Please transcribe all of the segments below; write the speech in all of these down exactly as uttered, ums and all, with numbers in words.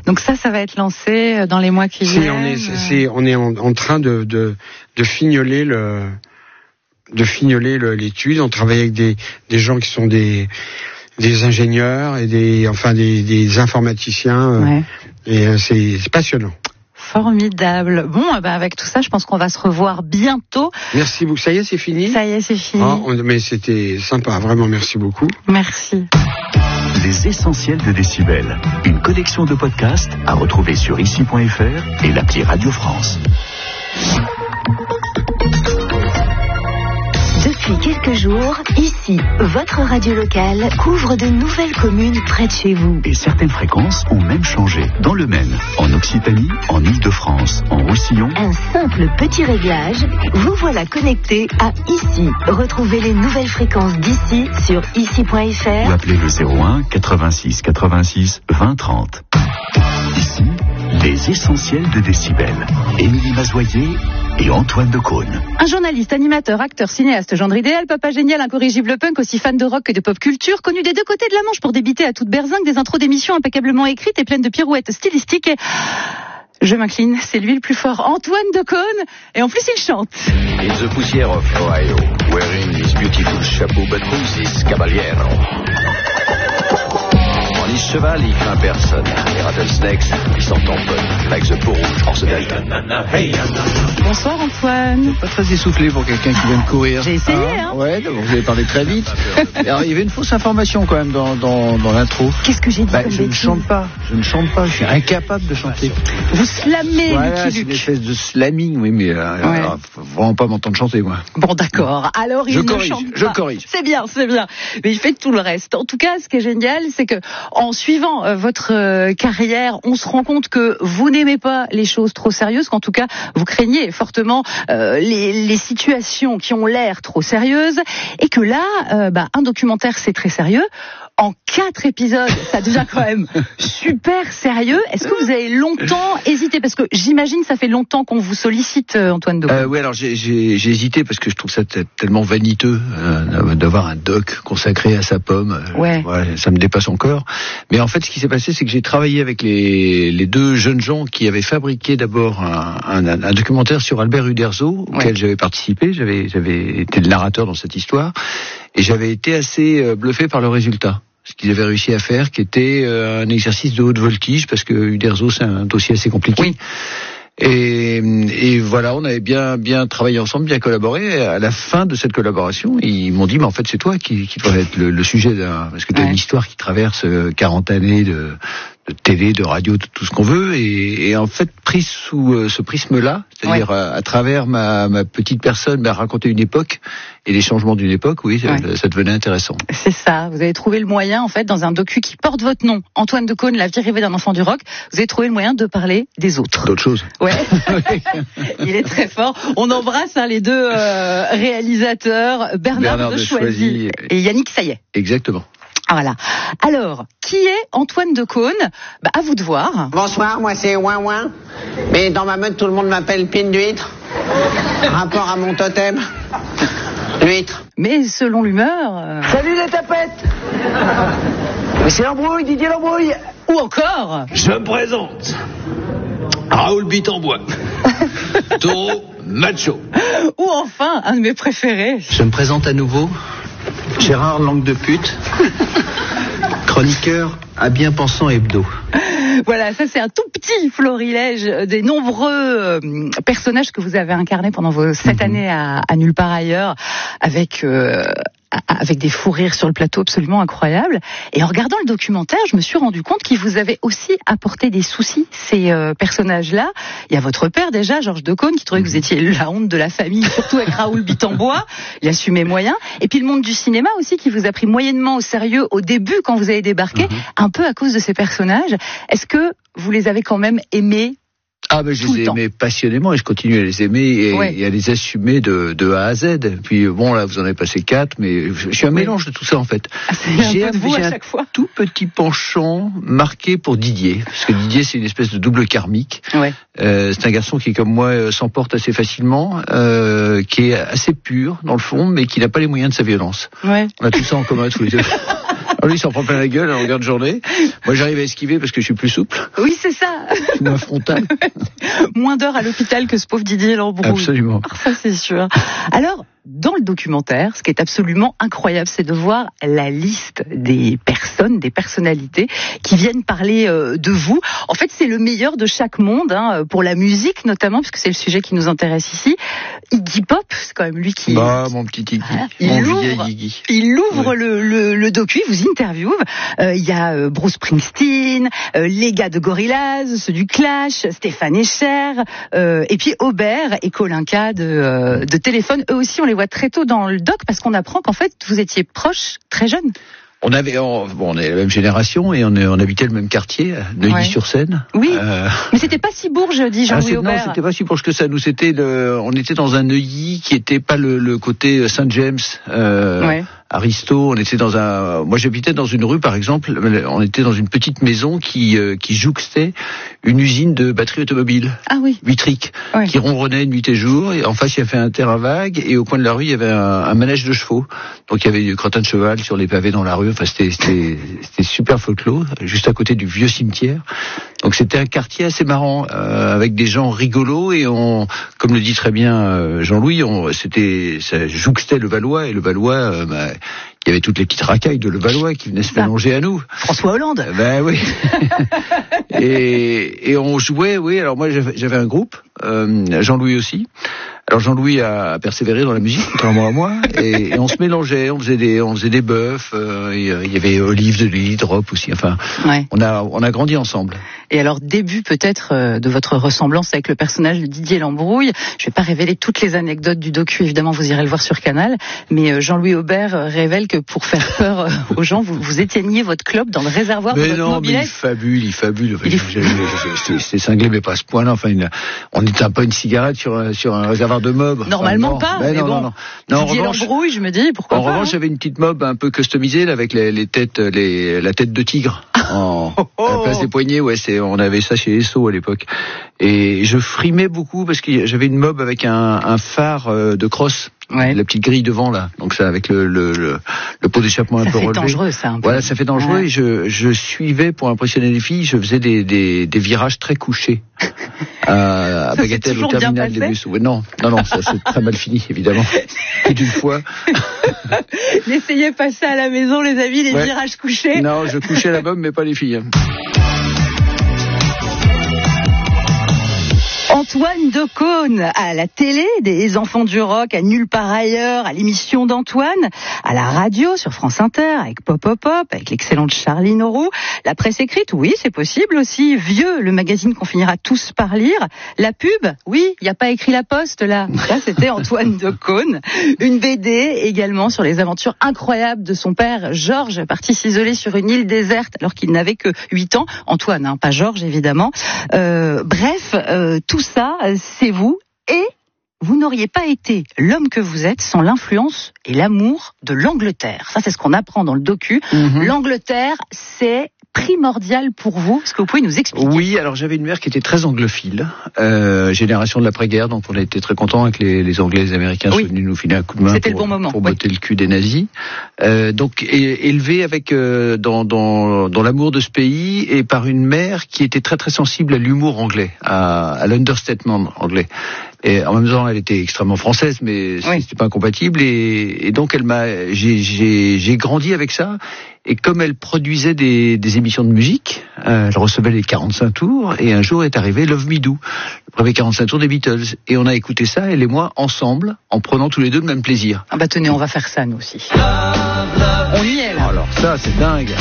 Donc ça, ça va être lancé dans les mois qui c'est, viennent. On est, c'est, on est en, en train de, de, de fignoler le, de fignoler le, l'étude. On travaille avec des, des gens qui sont des, des ingénieurs et des, enfin des, des informaticiens. Ouais. Et euh, c'est, c'est passionnant. Formidable. Bon, bah avec tout ça, je pense qu'on va se revoir bientôt. Merci beaucoup. Ça y est, c'est fini. Ça y est, c'est fini. Ah, on, mais c'était sympa, vraiment. Merci beaucoup. Merci. Les essentiels de Décibel. Une collection de podcasts à retrouver sur ici point f r et l'appli Radio France. Depuis quelques jours, ici, votre radio locale couvre de nouvelles communes près de chez vous. Et certaines fréquences ont même changé. Dans le Maine, en Occitanie, en Île-de-France, en Roussillon. Un simple petit réglage, vous voilà connecté à Ici. Retrouvez les nouvelles fréquences d'ici sur ici point f r ou appelez le zéro un quatre-vingt-six quatre-vingt-six vingt trente. Ici, les essentiels de Décibel. Émilie Mazoyer et Antoine Decaune. Un journaliste, animateur, acteur, cinéaste, gendre idéal, papa génial, incorrigible punk, aussi fan de rock que de pop culture, connu des deux côtés de la Manche pour débiter à toute berzingue, des intros d'émissions impeccablement écrites et pleines de pirouettes stylistiques. Et je m'incline, c'est lui le plus fort, Antoine Decaune, et en plus il chante. In the poussière of Ohio, wearing his beautiful chapeau, but who's this caballero? En his cheval, il craint personne. Les rattlesnakes, ils s'en tamponnent. Like the peau rouge en se Dalton. Bonsoir Antoine. Pas très essoufflé pour quelqu'un qui vient de courir. J'ai essayé, ah, hein. Ouais, donc vous avez parlé très vite. Alors, il y avait une fausse information quand même dans, dans, dans l'intro. Qu'est-ce que j'ai dit bah, comme Je ne bêtise chante pas, je ne chante pas, je suis incapable de chanter. Vous slamez, voilà, Lucky c'est une Luke. espèce de slamming, oui, mais euh, Ouais. alors, faut vraiment pas m'entendre chanter, moi. Bon, d'accord. Alors, il Je ne corrige, chante je pas. corrige. C'est bien, c'est bien. Mais il fait tout le reste. En tout cas, ce qui est génial, c'est que en suivant euh, votre euh, carrière, on se rend compte que vous n'aimez pas les choses trop sérieuses, qu'en tout cas, vous craignez fortement euh, les, les situations qui ont l'air trop sérieuses, et que là, euh, bah, un documentaire, c'est très sérieux. En quatre épisodes, ça devient quand même super sérieux. Est-ce que vous avez longtemps hésité? Parce que j'imagine ça fait longtemps qu'on vous sollicite, Antoine Decaune. Euh, oui, alors j'ai, j'ai, j'ai hésité parce que je trouve ça t- tellement vaniteux euh, d'avoir un doc consacré à sa pomme. Ouais. Ouais, ça me dépasse encore. Mais en fait, ce qui s'est passé, c'est que j'ai travaillé avec les, les deux jeunes gens qui avaient fabriqué d'abord un, un, un documentaire sur Albert Uderzo, auquel ouais. j'avais participé. J'avais, j'avais été le narrateur dans cette histoire. Et j'avais été assez bluffé par le résultat. Ce qu'ils avaient réussi à faire, qui était euh, un exercice de haute voltige, parce que Uderzo, c'est un dossier assez compliqué. Oui. Et, et voilà, on avait bien bien travaillé ensemble, bien collaboré. Et à la fin de cette collaboration, ils m'ont dit, mais en fait, c'est toi qui, qui dois être le, le sujet d'un... Parce que tu as ouais. une histoire qui traverse quarante années de... de télé, de radio, de tout ce qu'on veut, et, et en fait pris sous euh, ce prisme-là, c'est-à-dire ouais. à, à travers ma, ma petite personne, bah, raconter une époque et les changements d'une époque, oui, ouais. ça, ça devenait intéressant. C'est ça, vous avez trouvé le moyen, en fait, dans un docu qui porte votre nom, Antoine Decaune, la vie rêvée d'un enfant du rock, vous avez trouvé le moyen de parler des autres. D'autres choses. Ouais, il est très fort. On embrasse hein, les deux euh, réalisateurs, Bernard, Bernard de, de Choisy, Choisy et Yannick Saillet. Exactement. Ah, voilà. Alors, qui est Antoine Decaune? Bah, à vous de voir. Bonsoir, moi c'est Ouin Ouin. Mais dans ma meute, tout le monde m'appelle Pine d'huître. Rapport à mon totem. L'huître. Mais selon l'humeur... Euh... Salut les tapettes. Mais c'est l'embrouille, Didier l'embrouille. Ou encore... Je me présente. Raoul Bitambois. Taureau macho. Ou enfin, un de mes préférés. Je me présente à nouveau. Gérard Langue de pute, chroniqueur à bien pensant hebdo. Voilà, ça c'est un tout petit florilège des nombreux euh, personnages que vous avez incarnés pendant vos sept mmh. années à, à Nulle part ailleurs, avec euh, avec des fous rires sur le plateau absolument incroyables. Et en regardant le documentaire, je me suis rendu compte qu'il vous avait aussi apporté des soucis, ces euh, personnages-là. Il y a votre père déjà, Georges Decaune, qui trouvait que vous étiez la honte de la famille, surtout avec Raoul Bitambois. Il assumait moyen. Et puis le monde du cinéma aussi, qui vous a pris moyennement au sérieux au début quand vous avez débarqué, mmh. un peu à cause de ces personnages. Est-ce que vous les avez quand même aimés? Ah ben je les ai aimés passionnément et je continue à les aimer et, ouais. et à les assumer de, de A à Z. Puis bon là vous en avez passé quatre, mais je, je suis un mélange de tout ça en fait. Ah, j'ai un, j'ai un tout petit penchant marqué pour Didier, parce que Didier c'est une espèce de double karmique. Ouais. Euh, c'est un garçon qui comme moi s'emporte assez facilement, euh, qui est assez pur dans le fond, mais qui n'a pas les moyens de sa violence. Ouais. On a tout ça en commun tous les deux. Alors lui, il s'en prend plein la gueule à longueur de journée. Moi, j'arrive à esquiver parce que je suis plus souple. Oui, c'est ça. Moins frontal. Moins d'heures à l'hôpital que ce pauvre Didier Lambrouille. Absolument. Ça, c'est sûr. Alors, dans le documentaire, ce qui est absolument incroyable, c'est de voir la liste des personnes, des personnalités qui viennent parler euh, de vous. En fait, c'est le meilleur de chaque monde, hein, pour la musique notamment, parce que c'est le sujet qui nous intéresse ici. Iggy Pop, c'est quand même lui qui... Bah, mon petit Iggy. Voilà. Mon Il vieil ouvre, Iggy. il ouvre Ouais. le, le, le docu, il vous interviewe. Euh, Il y a euh, Bruce Springsteen, euh, les gars de Gorillaz, ceux du Clash, Stéphane Echer, euh, et puis Aubert et Kolinka de, euh, de Téléphone. Eux aussi, on les voit très tôt dans le doc parce qu'on apprend qu'en fait, vous étiez proches très jeunes. On avait, on, bon, on est la même génération et on, est, on habitait le même quartier, Neuilly-sur-Seine. Oui, Euh, mais c'était pas si bourge, dit ah, Jean-Louis c'est- non, Aubert. c'était pas si proche que ça. Nous, c'était le, on était dans un Neuilly qui était pas le, le côté Saint-James, euh, Ouais. Aristo. On était dans un, moi j'habitais dans une rue, par exemple. On était dans une petite maison qui, euh, qui jouxtait une usine de batteries automobiles. Ah oui. Vitrique, Ouais. qui ronronnait nuit et jour, et en face il y avait un terrain vague, et au coin de la rue il y avait un, un manège de chevaux, donc il y avait du crottin de cheval sur les pavés dans la rue, enfin c'était, c'était, c'était super folklore, juste à côté du vieux cimetière, donc c'était un quartier assez marrant, euh, avec des gens rigolos, et on, comme le dit très bien euh, Jean-Louis, on, c'était, ça jouxtait le Valois, et le Valois, euh, bah, il y avait toutes les petites racailles de Levallois qui venaient se Ça. mélanger à nous. François Hollande. Ben oui. et, et on jouait, oui. Alors moi j'avais, j'avais un groupe, euh, Jean-Louis aussi. Alors Jean-Louis a persévéré dans la musique, contrairement à moi, et, et on se mélangeait, on faisait des, on faisait des bœufs. Euh, et, euh, il y avait Olive de Lille, Drop aussi. Enfin, Ouais. on a, on a grandi ensemble. Et alors, début peut-être euh, de votre ressemblance avec le personnage de Didier Lambrouille. Je vais pas révéler toutes les anecdotes du docu, évidemment, vous irez le voir sur Canal. Mais euh, Jean-Louis Aubert euh, révèle que pour faire peur euh, aux gens, vous, vous éteigniez votre clope dans le réservoir de Mais votre non, mais mobilette. il fabule, il fabule. Enfin, Il est j'ai- j'ai- j'ai- j'ai- C'est cinglé, mais pas à ce point-là. Enfin, il a- on n'éteint pas une cigarette sur, un- sur un réservoir de mob. Normalement Enfin, non. pas, Mais mais non, bon. non, non. Non, en Didier revanche, Lambrouille, je me dis, pourquoi En pas. revanche, hein. j'avais une petite mob un peu customisée là, avec les, les têtes, les, la tête de tigre en, Oh, à la place des poignets. Ouais, c'est, on avait ça chez Esso à l'époque. Et je frimais beaucoup parce que j'avais une mob avec un, un phare euh, de crosse. Ouais. La petite grille devant là, donc ça avec le le, le, le pot d'échappement un Ça peu fait relevé. dangereux, ça, un peu. Voilà, ça fait dangereux. Ouais. Et je, je suivais pour impressionner les filles. Je faisais des des, des virages très couchés à, à s'est Bagatelle au toujours bien terminal des passé bus. Ouais, non, non, non, ça c'est très mal fini évidemment. Plus d'une fois. N'essayez pas ça à la maison, les amis, les Ouais. virages couchés. Non, je couchais la mob, mais pas les filles. hein. Antoine Decaune à la télé, des enfants du rock à nulle part ailleurs, à l'émission d'Antoine, à la radio sur France Inter, avec Pop Pop Pop, avec l'excellente Charline Auroux. La presse écrite, oui, c'est possible aussi. Vieux, le magazine qu'on finira tous par lire. La pub, oui, il n'y a pas écrit La Poste là. Ça, c'était Antoine Decaune. Une B D également sur les aventures incroyables de son père Georges, parti s'isoler sur une île déserte alors qu'il n'avait que huit ans. Antoine, hein, pas Georges évidemment. Euh, bref, euh, tout ça, c'est vous, et vous n'auriez pas été l'homme que vous êtes sans l'influence et l'amour de l'Angleterre. Ça, c'est ce qu'on apprend dans le docu. Mhm. L'Angleterre, c'est primordial pour vous. Est-ce que vous pouvez nous expliquer? Oui, alors j'avais une mère qui était très anglophile, euh, génération de l'après-guerre, donc on a été très contents avec les, les Anglais et les Américains Oui. sont venus nous filer un coup de main C'était le pour, bon moment, pour oui. botter le cul des nazis. Euh, donc é- élevé avec euh, dans, dans, dans l'amour de ce pays et par une mère qui était très très sensible à l'humour anglais, à, à l'understatement anglais. Et en même temps, elle était extrêmement française, mais Oui. c'était pas incompatible. Et, et donc, elle m'a, j'ai, j'ai, j'ai grandi avec ça. Et comme elle produisait des, des émissions de musique, euh, elle recevait les quarante-cinq tours. Et un jour est arrivé Love Me Do, le premier quarante-cinq tours des Beatles. Et on a écouté ça, elle et moi, ensemble, en prenant tous les deux le même plaisir. Ah bah tenez, on va faire ça nous aussi. On y est là. Alors ça, c'est dingue.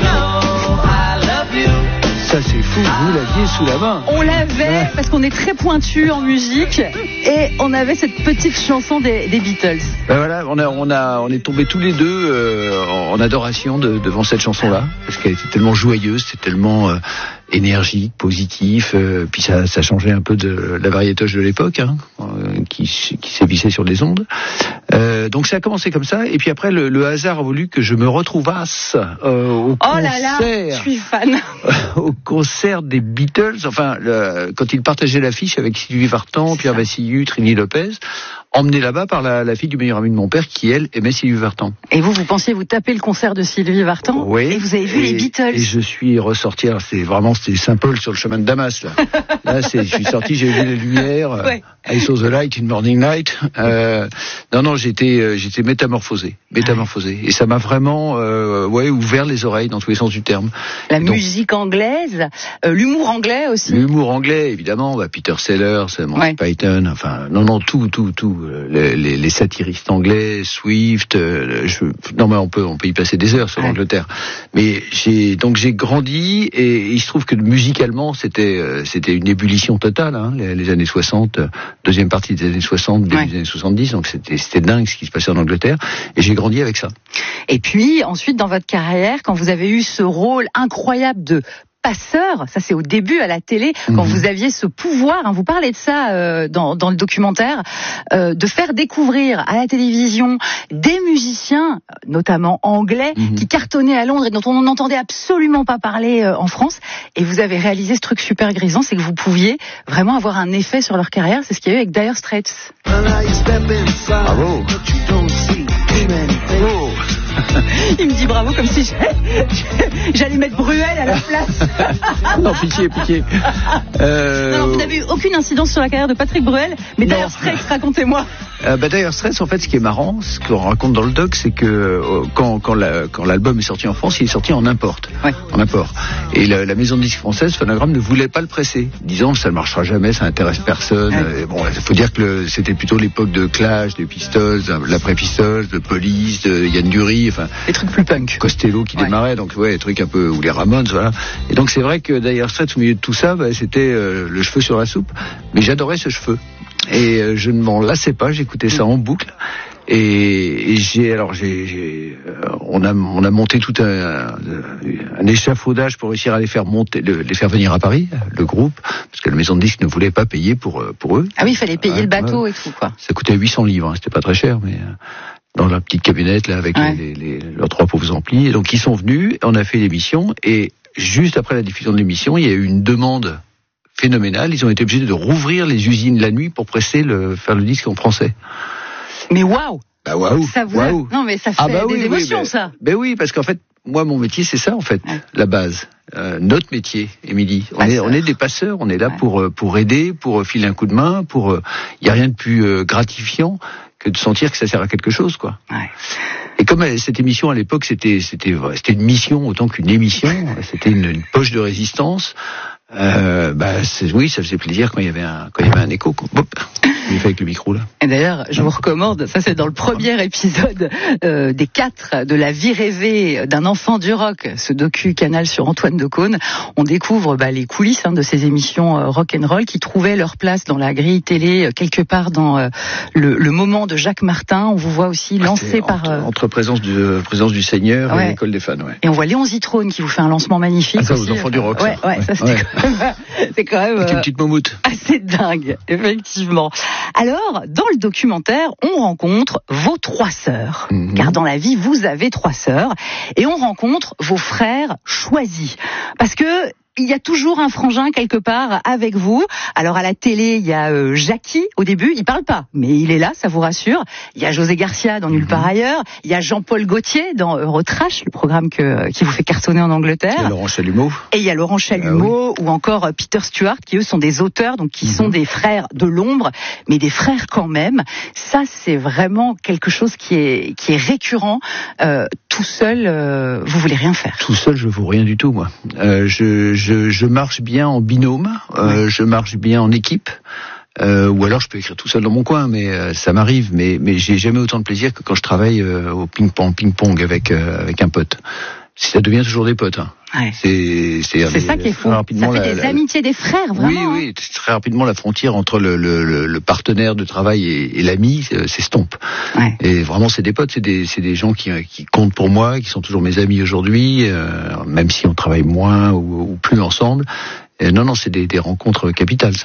Ça, c'est fou. Vous l'aviez sous la main. On l'avait Ouais. parce qu'on est très pointu en musique et on avait cette petite chanson des, des Beatles. Ben voilà, on a, on a, on est tombés tous les deux euh, en, en adoration de, devant cette chanson-là, parce qu'elle était tellement joyeuse, c'était tellement euh, énergique, positif, euh, puis ça, ça changeait un peu de la variétoche de l'époque, hein, euh, qui, qui sévissait sur les ondes. Euh, donc ça a commencé comme ça, et puis après le, le hasard a voulu que je me retrouvasse euh, au Oh concert. là là, je suis fan. Au concert des Beatles, enfin, le, quand ils partageaient l'affiche avec Sylvie Vartan, Pierre Vassiliou, Trini Lopez, emmené là-bas par la, la fille du meilleur ami de mon père qui, elle, aimait Sylvie Vartan. Et vous, vous pensiez vous taper le concert de Sylvie Vartan? Oui. Et vous avez vu et, les Beatles. Et je suis ressorti, alors c'est vraiment, c'était Saint-Paul sur le chemin de Damas, là. Là, c'est, je suis sorti, j'ai vu les lumières, ouais. euh, I saw the light in morning light. Euh, non, non, j'étais, euh, j'étais métamorphosé, métamorphosé. Ouais. Et ça m'a vraiment, euh, ouais, ouvert les oreilles dans tous les sens du terme. La donc, musique anglaise, euh, l'humour anglais aussi. L'humour anglais, évidemment, bah, Peter Sellers, Monty ouais. Python, enfin, non, non, tout, tout, tout. Les, les, les satiristes anglais, Swift, euh, je, non mais on peut, on peut y passer des heures sur ouais. l'Angleterre. Mais j'ai donc j'ai grandi et il se trouve que musicalement c'était euh, c'était une ébullition totale, hein, les, les années soixante, deuxième partie des années soixante, début ouais. des années soixante-dix. Donc c'était c'était dingue ce qui se passait en Angleterre et j'ai grandi avec ça. Et puis ensuite dans votre carrière, quand vous avez eu ce rôle incroyable de passeur, ça c'est au début à la télé, quand mmh. vous aviez ce pouvoir, hein, vous parlez de ça euh, dans, dans le documentaire, euh, de faire découvrir à la télévision des musiciens, notamment anglais, mmh. qui cartonnaient à Londres et dont on n'entendait absolument pas parler euh, en France. Et vous avez réalisé ce truc super grisant, c'est que vous pouviez vraiment avoir un effet sur leur carrière. C'est ce qu'il y a eu avec Dire Straits. Bravo. Oh. Il me dit bravo comme si j'allais mettre Bruel à la place. Non, pitié, pitié. Euh... Non, vous n'avez eu aucune incidence sur la carrière de Patrick Bruel, mais Dire Straits, racontez-moi. Euh, bah, Dire Straits, en fait, ce qui est marrant, ce qu'on raconte dans le doc, c'est que euh, quand, quand, la, quand l'album est sorti en France, il est sorti en import. Ouais. En import. Et la, la maison de disques française, Phonogram, ne voulait pas le presser, disant ça ne marchera jamais, ça n'intéresse personne. Ouais. Et bon, il faut dire que le, c'était plutôt l'époque de Clash, des Pistols, l'après-Pistols, de Police, de Yann Dury, enfin. Des trucs plus punk. Costello qui ouais. démarrait, donc ouais, des trucs un peu, ou les Ramones, voilà. Et donc c'est vrai que Dire Straits, au milieu de tout ça, bah, c'était euh, le cheveu sur la soupe. Mais j'adorais ce cheveu. Et euh, je ne m'en lassais pas, j'écoutais ça en boucle. Et, et j'ai, alors j'ai, j'ai euh, on a, on a monté tout un, un échafaudage pour réussir à les faire monter, le, les faire venir à Paris, le groupe, parce que la maison de disques ne voulait pas payer pour pour eux. Ah oui, il fallait payer ouais, le bateau ouais. et tout quoi. Ça coûtait huit cents livres, hein, c'était pas très cher, mais euh, dans la petite camionnette là avec ouais. les, les, les, leurs trois pauvres amplis. Et donc ils sont venus, on a fait l'émission et juste après la diffusion de l'émission, il y a eu une demande phénoménale. Ils ont été obligés de rouvrir les usines la nuit pour presser le, faire le disque en français. Mais waouh! Bah waouh! Ça vous waouh. A... Non mais ça fait ah bah des oui, émotions oui, bah, ça. Ben oui, parce qu'en fait, moi mon métier c'est ça en fait, ouais. la base. Euh, notre métier, Émilie. On est, on est des passeurs, on est là ouais. pour pour aider, pour filer un coup de main, pour. Il y a rien de plus euh, gratifiant que de sentir que ça sert à quelque chose, quoi. Ouais. Et comme cette émission à l'époque, c'était c'était c'était une mission autant qu'une émission, c'était une, une poche de résistance. Euh, bah c'est, oui, ça faisait plaisir quand il y avait un quand il y avait un écho. Hop, il fait avec le micro là. Et d'ailleurs, je vous recommande, ça c'est dans le premier épisode euh, des quatre de La vie rêvée d'un enfant du rock, ce docu Canal sur Antoine Decaune. On découvre bah, les coulisses hein, de ces émissions euh, rock and roll qui trouvaient leur place dans la grille télé euh, quelque part dans euh, le, le moment de Jacques Martin. On vous voit aussi lancé entre, par euh... entre présence du présence du Seigneur ouais. et l'école des fans. Ouais. Et on voit Léon Zitrone qui vous fait un lancement magnifique. Ah ça, aussi, aux enfants euh, du rock. Ouais, ça. ouais, ouais, ça c'était ouais. Quand même, c'est quand même avec une petite moumoute. Assez dingue, effectivement. Alors, dans le documentaire, on rencontre vos trois sœurs. Mmh. Car dans la vie, vous avez trois sœurs. Et on rencontre vos frères choisis. Parce que il y a toujours un frangin quelque part avec vous. Alors à la télé, il y a euh, Jackie au début, il parle pas, mais il est là, ça vous rassure. Il y a José Garcia dans Nulle part ailleurs. Il y a Jean-Paul Gaultier dans Eurotrash, le programme que, qui vous fait cartonner en Angleterre. Il y a Laurent Chalumeau. Et il y a Laurent Chalumeau, ah, oui. ou encore Peter Stewart, qui eux sont des auteurs, donc qui mm-hmm. sont des frères de l'ombre, mais des frères quand même. Ça, c'est vraiment quelque chose qui est qui est récurrent. Euh, tout seul, euh, vous voulez rien faire. Tout seul, je vaux rien du tout, moi. Euh, je, je, je marche bien en binôme, euh, ouais. je marche bien en équipe. Euh, ou alors je peux écrire tout seul dans mon coin, mais euh, ça m'arrive. Mais mais j'ai jamais autant de plaisir que quand je travaille euh, au ping-pong, ping-pong avec euh, avec un pote. Ça devient toujours des potes. Hein. Ouais. C'est c'est, c'est ça qui est fou. Ça fait la, des la, amitiés des frères, vraiment. Oui, oui. Très rapidement, la frontière entre le, le, le partenaire de travail et, et l'ami s'estompe. Ouais. Et vraiment, c'est des potes, c'est des, c'est des gens qui, qui comptent pour moi, qui sont toujours mes amis aujourd'hui, euh, même si on travaille moins ou, ou plus ensemble. Et non, non, c'est des, des rencontres capitales, ça.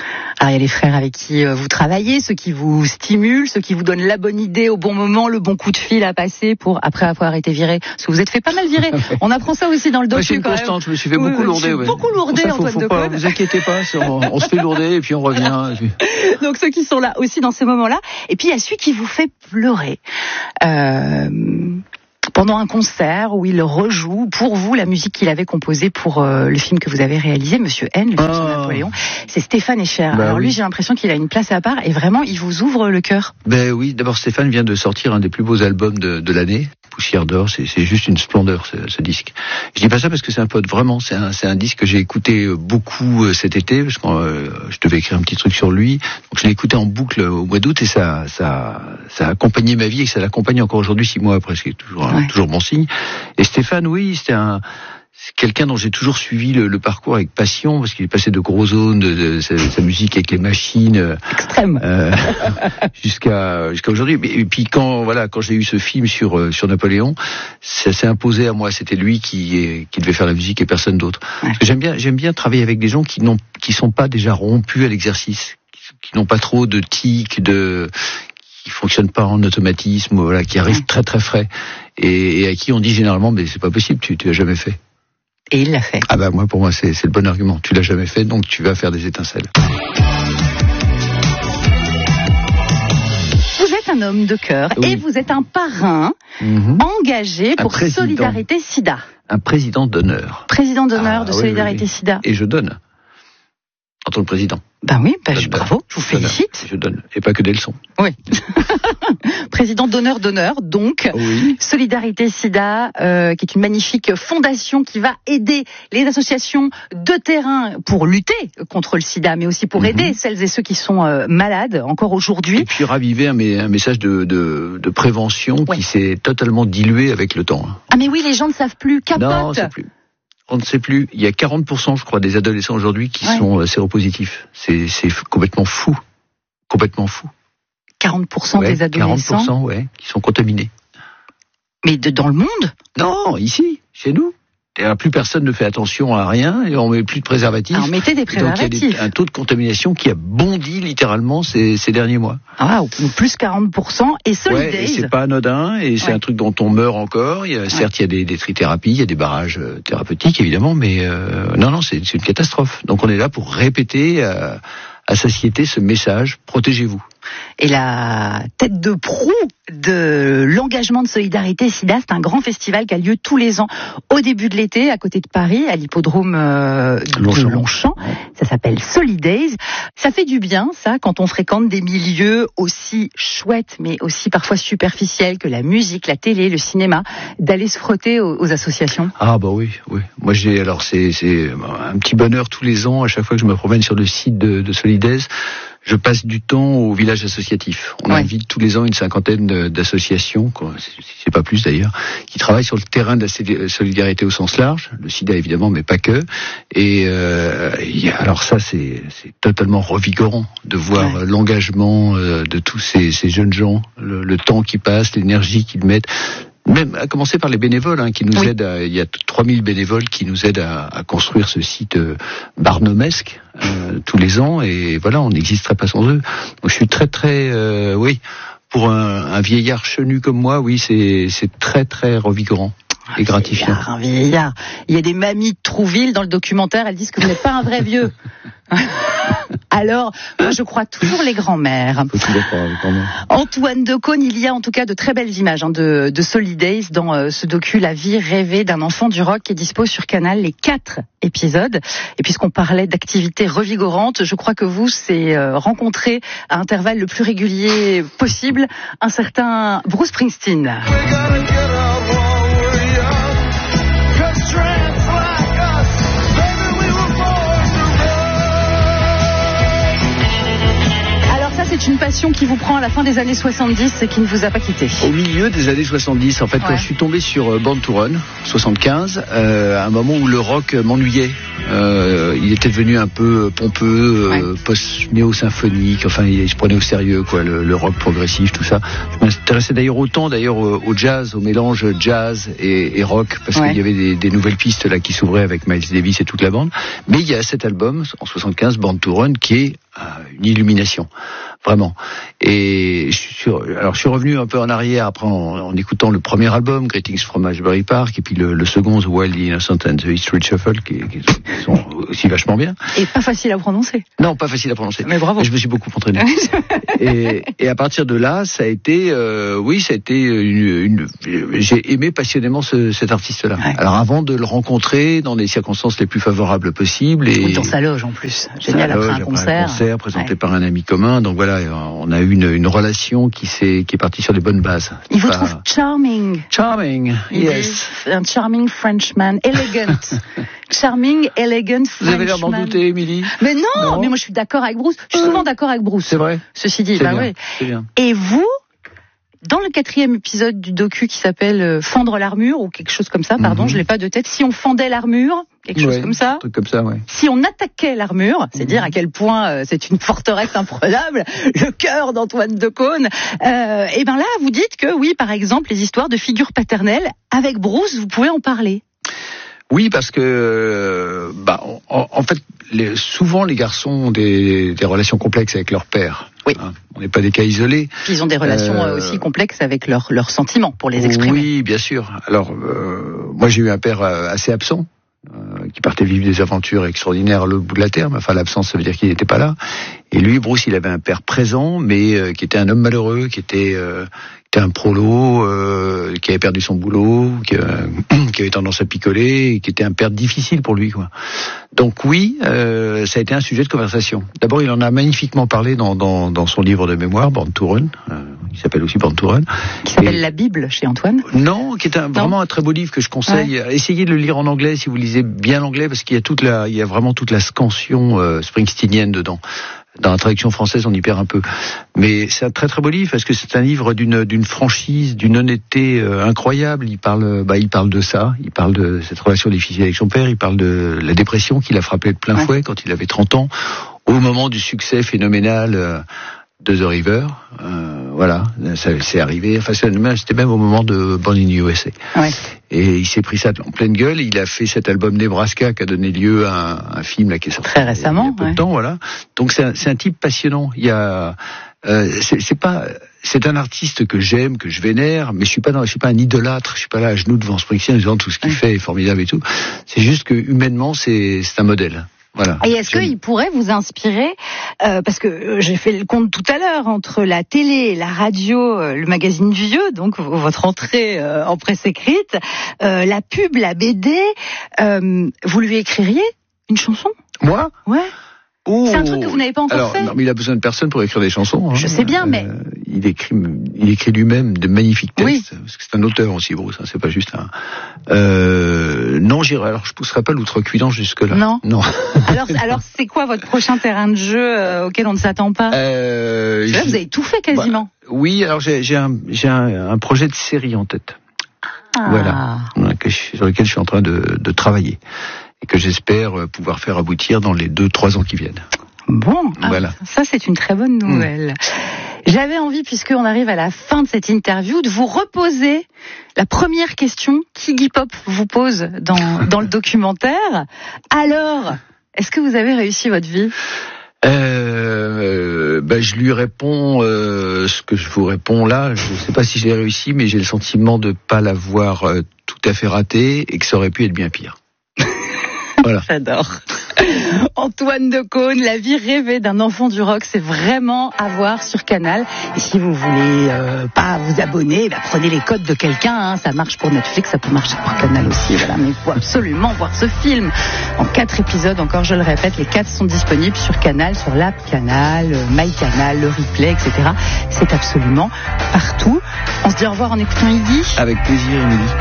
Alors il y a les frères avec qui vous travaillez, ceux qui vous stimulent, ceux qui vous donnent la bonne idée au bon moment, le bon coup de fil à passer pour après avoir été viré. Parce que vous êtes fait pas mal virer. On apprend ça aussi dans le docu. Ouais, c'est une quand constante. même. Je me suis fait beaucoup lourder. Ouais. Beaucoup lourder, ça, faut, Antoine faut de pas, Caunes. vous inquiétez pas, on, on se fait lourder et puis on revient. Puis... Donc ceux qui sont là aussi dans ces moments-là. Et puis il y a celui qui vous fait pleurer. Euh... Pendant un concert où il rejoue pour vous la musique qu'il avait composée pour euh, le film que vous avez réalisé, Monsieur N, le film sur Oh. Napoléon. C'est Stéphane Escher. Bah Alors oui. lui, j'ai l'impression qu'il a une place à part et vraiment, il vous ouvre le cœur. Ben oui, d'abord Stéphane vient de sortir un des plus beaux albums de, de l'année, Poussière d'or, c'est, c'est juste une splendeur ce, ce disque. Je dis pas ça parce que c'est un pote, vraiment, c'est un, c'est un disque que j'ai écouté beaucoup euh, cet été, parce que euh, je devais écrire un petit truc sur lui, donc je l'ai écouté en boucle au mois d'août et ça, ça, ça a accompagné ma vie et ça l'accompagne encore aujourd'hui, six mois après, ce qui est toujours, Ouais. un, toujours bon signe. Et Stéphane, oui, c'était un... C'est quelqu'un dont j'ai toujours suivi le, le parcours avec passion, parce qu'il est passé de gros zones, de, de, de sa, sa musique avec les machines, Extrême. euh, jusqu'à jusqu'à aujourd'hui. Et puis quand voilà, quand j'ai eu ce film sur euh, sur Napoléon, ça s'est imposé à moi. C'était lui qui qui devait faire la musique et personne d'autre. Ouais. Parce que j'aime bien j'aime bien travailler avec des gens qui n'ont qui sont pas déjà rompus à l'exercice, qui, qui n'ont pas trop de tics, de qui fonctionnent pas en automatisme, voilà, qui arrivent très très frais et, et à qui on dit généralement mais c'est pas possible, tu tu l'as jamais fait. Et il l'a fait. Ah bah moi pour moi c'est c'est le bon argument. Tu l'as jamais fait donc tu vas faire des étincelles. Vous êtes un homme de cœur Oui. et vous êtes un parrain Mhm. engagé Un pour président. Solidarité SIDA. Un président d'honneur. Président d'honneur Ah, de oui, Solidarité oui, oui. SIDA. Et je donne. En tant que président. Ben oui, ben je, Donne. bravo, je vous Donne. félicite. Je donne. Et pas que des leçons. Oui. Président d'honneur d'honneur, donc. Oui. Solidarité SIDA, euh, qui est une magnifique fondation qui va aider les associations de terrain pour lutter contre le sida, mais aussi pour Mhm. aider celles et ceux qui sont euh, malades encore aujourd'hui. Et puis raviver un, mé- un message de, de, de prévention Ouais. qui s'est totalement dilué avec le temps. Ah mais oui, les gens ne savent plus, capote. Non, c'est plus. On ne sait plus. Il y a quarante pour cent, je crois, des adolescents aujourd'hui qui Ouais. sont euh, séropositifs. C'est, c'est f- complètement fou. Complètement fou. quarante pour cent Ouais, des adolescents, quarante pour cent, ouais, qui sont contaminés. mais de, dans le monde. Non, ici, chez nous. Et alors, plus personne ne fait attention à rien et on met plus de préservatifs. Alors mettez des Et donc il y a préservatifs. des- un taux de contamination qui a bondi littéralement ces, ces derniers mois. Ah, ou plus quarante pour cent. Et Ouais, et Solidays, c'est pas anodin et c'est Ouais. un truc dont on meurt encore. Il y a, certes, il y a des, des trithérapies, il y a des barrages euh, thérapeutiques évidemment, mais euh, non, non, c'est, c'est une catastrophe. Donc on est là pour répéter à, à satiété ce message protégez-vous. et la tête de proue de l'engagement de Solidarité SIDA, c'est un grand festival qui a lieu tous les ans au début de l'été à côté de Paris, à l'hippodrome euh, de Longchamp. Longchamp. Ça s'appelle Solidays. Ça fait du bien, ça, quand on fréquente des milieux aussi chouettes, mais aussi parfois superficiels que la musique, la télé, le cinéma, d'aller se frotter aux, aux associations. Ah bah oui, oui. Moi j'ai alors c'est c'est un petit bonheur tous les ans à chaque fois que je me promène sur le site de, de Solidays. Je passe du temps au village associatif. On Ouais. invite tous les ans une cinquantaine de- d'associations, quoi, si c'est pas plus d'ailleurs, qui travaillent sur le terrain de la sé- solidarité au sens large, le sida évidemment, mais pas que. Et, euh, et alors ça, c'est c'est totalement revigorant de voir Ouais. l'engagement euh, de tous ces, ces jeunes gens, le, le temps qui passe, l'énergie qu'ils mettent. Même à commencer par les bénévoles hein, qui nous Oui. aident. À, il y a trois mille bénévoles qui nous aident à, à construire ce site euh, barnumesque euh, tous les ans. Et voilà, on n'existerait pas sans eux. Donc je suis très très, euh, oui, pour un, un vieillard chenu comme moi, oui, c'est c'est très très revigorant et gratifiant. Vieillard, un vieillard. Il y a des mamies de Trouville dans le documentaire, elles disent que vous n'êtes pas un vrai vieux. Alors, moi je crois toujours les grands-mères. Faut tout d'accord avec quand même. Antoine de Caunes, il y a en tout cas de très belles images hein, de, de Solidays dans euh, ce docu La vie rêvée d'un enfant du rock qui est dispo sur Canal, les quatre épisodes. Et puisqu'on parlait d'activités revigorantes, je crois que vous, c'est euh, rencontrer à intervalles le plus régulier possible un certain Bruce Springsteen. Alors ça, c'est une passion qui vous prend à la fin des années soixante-dix et qui ne vous a pas quitté. Au milieu des années soixante-dix, en fait, ouais. Quand je suis tombé sur Born to Run, soixante-quinze, euh, à un moment où le rock m'ennuyait. Euh, il était devenu un peu pompeux, euh, ouais. post-néo-symphonique, enfin, il se prenait au sérieux, quoi, le, le rock progressif, tout ça. Je m'intéressais d'ailleurs autant, d'ailleurs, au, au jazz, au mélange jazz et, et rock, parce ouais. qu'il y avait des, des nouvelles pistes là qui s'ouvraient avec Miles Davis et toute la bande. Mais il y a cet album, en soixante-quinze, Born to Run, qui est euh, une illumination. Vraiment. Et je suis, alors je suis revenu un peu en arrière après en, en écoutant le premier album, Greetings from Ashbury Park, et puis le, le second, The Wild, the Innocent and the History Shuffle, qui, qui sont aussi vachement bien. Et pas facile à prononcer. Non, pas facile à prononcer. Mais bravo. Je me suis beaucoup entraîné. et, et à partir de là, ça a été, euh, oui, ça a été une, une j'ai aimé passionnément ce, cet artiste-là. Ouais. Alors avant de le rencontrer dans des circonstances les plus favorables possibles. Et oui, dans sa loge en plus. Génial, après un concert. Un concert présenté ouais. par un ami commun. Donc voilà, on a eu une, une relation qui s'est, qui est partie sur des bonnes bases. Il vous trouve charming. Charming, Il yes. Un charming Frenchman, elegant. Charming, elegant Frenchman. Vous avez l'air d'en douter, Émilie. Mais non, non, mais moi je suis d'accord avec Bruce. Je suis souvent d'accord avec Bruce. C'est vrai. Ceci dit, c'est bah bien. oui. C'est bien. Et vous, dans le quatrième épisode du docu qui s'appelle euh, Fendre l'armure ou quelque chose comme ça, pardon, mm-hmm. je l'ai pas de tête. Si on fendait l'armure, quelque chose ouais, comme ça. Un truc comme ça, ouais. Si on attaquait l'armure, c'est mm-hmm. dire à quel point euh, c'est une forteresse imprenable, le cœur d'Antoine Decaune. Euh, et ben là, vous dites que oui, par exemple, les histoires de figures paternelles avec Bruce, vous pouvez en parler. Oui, parce que, bah, en, en fait, les, souvent les garçons ont des, des relations complexes avec leur père. Oui. Hein, on n'est pas des cas isolés. Ils ont des relations euh, aussi complexes avec leurs leurs sentiments pour les exprimer. Oui, bien sûr. Alors, euh, moi, j'ai eu un père assez absent, euh, qui partait vivre des aventures extraordinaires à l'autre bout de la terre. Mais enfin, l'absence, ça veut dire qu'il n'était pas là. Et lui, Bruce, il avait un père présent, mais euh, qui était un homme malheureux, qui était, euh, qui était un prolo, euh, qui avait perdu son boulot, qui, euh, qui avait tendance à picoler, et qui était un père difficile pour lui, quoi. Donc oui, euh, ça a été un sujet de conversation. D'abord, il en a magnifiquement parlé dans, dans, dans son livre de mémoire, Born to Run, euh, qui s'appelle aussi Born to Run. Qui s'appelle et... La Bible chez Antoine. Non, qui est un, vraiment un très beau livre que je conseille. Ouais. Essayez de le lire en anglais si vous lisez bien l'anglais, parce qu'il y a toute la, il y a vraiment toute la scansion euh, springsteenienne dedans. Dans la traduction française, on y perd un peu. Mais c'est un très très beau livre parce que c'est un livre d'une d'une franchise, d'une honnêteté euh, incroyable. Il parle, bah, il parle de ça. Il parle de cette relation difficile avec son père. Il parle de la dépression qui l'a frappé de plein ouais. fouet quand il avait trente ans, au moment du succès phénoménal euh, de The River. Euh, voilà, ça c'est arrivé. Enfin, c'était même au moment de Born in U S A. Ouais. Et il s'est pris ça en pleine gueule. Il a fait cet album Nebraska qui a donné lieu à un, un film là qui est sorti très récemment. Il y a peu ouais. de temps, voilà. Donc c'est un, c'est un type passionnant. Il y a, euh, c'est, c'est pas, c'est un artiste que j'aime, que je vénère, mais je suis pas dans, je suis pas un idolâtre. Je suis pas là à genoux devant Springsteen en disant tout ce qu'il ouais. fait est formidable et tout. C'est juste que humainement, c'est, c'est un modèle. Voilà. Et est-ce qu'il pourrait vous inspirer, euh, parce que j'ai fait le compte tout à l'heure, entre la télé, la radio, euh, le magazine Vieux, donc votre entrée euh, en presse écrite, euh, la pub, la B D, euh, vous lui écririez une chanson ? Moi ? Ouais. Oh. C'est un truc que vous n'avez pas encore Alors, fait. Non, mais il a besoin de personne pour écrire des chansons. Hein. Je sais bien, euh, mais il écrit, il écrit lui-même de magnifiques textes. Oui. Parce que c'est un auteur aussi, Bruce. Hein, c'est pas juste un. Euh, non, j'irai. Alors, je pousserai pas l'outrecuidant jusque là. Non. Non. alors, alors, c'est quoi votre prochain terrain de jeu euh, auquel on ne s'attend pas euh, Là, vous avez tout fait quasiment. Bah, oui, alors j'ai, j'ai un, j'ai un, un projet de série en tête. Ah. Voilà, que je, sur lequel je suis en train de, de travailler et que j'espère pouvoir faire aboutir dans les deux, trois ans qui viennent. Bon, voilà. Ah, ça c'est une très bonne nouvelle. Mmh. J'avais envie, puisqu'on arrive à la fin de cette interview, de vous reposer la première question qu'Iggy Pop vous pose dans, dans le documentaire. Alors, est-ce que vous avez réussi votre vie ? Euh, ben je lui réponds euh, ce que je vous réponds là. Je ne sais pas si je l'ai réussi, mais j'ai le sentiment de pas l'avoir euh, tout à fait raté et que ça aurait pu être bien pire. Voilà. J'adore. Antoine Decaune, la vie rêvée d'un enfant du rock, c'est vraiment à voir sur Canal. Et si vous voulez euh, pas vous abonner, bah, prenez les codes de quelqu'un. Hein. Ça marche pour Netflix, ça peut marcher pour Canal aussi. Voilà. Mais il faut absolument voir ce film en quatre épisodes. Encore, je le répète, les quatre sont disponibles sur Canal, sur l'app Canal, MyCanal, le replay, et cetera. C'est absolument partout. On se dit au revoir en écoutant Iggy. Avec plaisir, Émilie.